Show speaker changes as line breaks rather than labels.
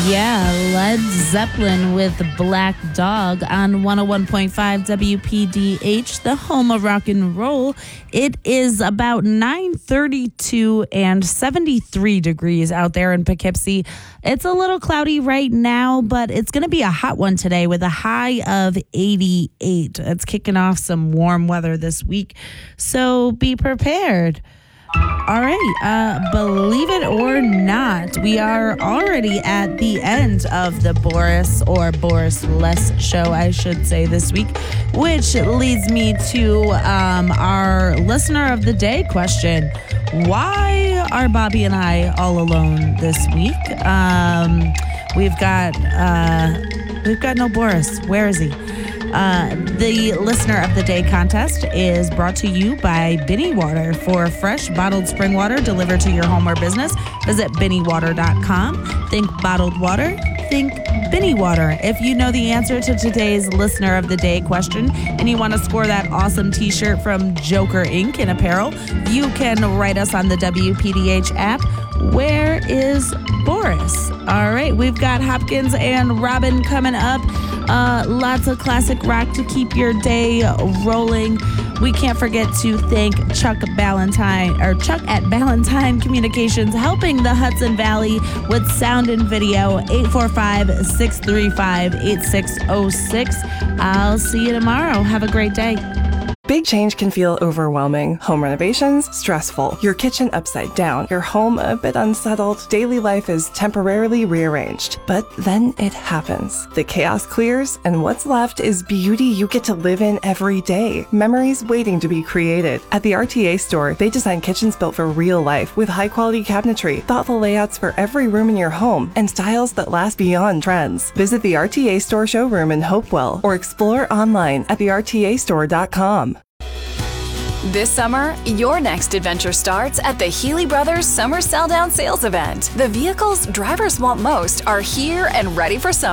Yeah, Led Zeppelin with Black Dog on 101.5 WPDH, the home of rock and roll. It is about 9:32 and 73 degrees out there in Poughkeepsie. It's a little cloudy right now, but it's going to be a hot one today with a high of 88. It's kicking off some warm weather this week, so be prepared. All right, believe it or not, we are already at the end of the Boris Less show, I should say, this week, which leads me to our listener of the day question. Why are Bobby and I all alone this week? We've got no Boris. Where is he? The Listener of the Day contest is brought to you by Binny Water. For fresh bottled spring water delivered to your home or business, visit BinnyWater.com. Think bottled water, think Binny Water. If you know the answer to today's Listener of the Day question and you want to score that awesome t-shirt from Joker Inc. in apparel, you can write us on the WPDH app. Where is Boris? All right, we've got Hopkins and Robin coming up. Lots of classic rock to keep your day rolling. We can't forget to thank Chuck at Ballantyne Communications, helping the Hudson Valley with sound and video. 845-635-8606. I'll see you tomorrow. Have a great day.
Big change can feel overwhelming. Home renovations, stressful. Your kitchen upside down. Your home a bit unsettled. Daily life is temporarily rearranged. But then it happens. The chaos clears, and what's left is beauty you get to live in every day. Memories waiting to be created. At the RTA store, they design kitchens built for real life with high-quality cabinetry, thoughtful layouts for every room in your home, and styles that last beyond trends. Visit the RTA store showroom in Hopewell or explore online at thertastore.com.
This summer, your next adventure starts at the Healy Brothers Summer Sell Down Sales Event. The vehicles drivers want most are here and ready for summer.